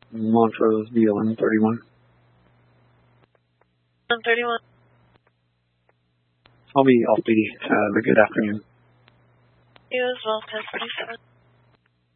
Montrose BLM 31. 31. I'll be off duty. Have a good afternoon. You as well, 1047.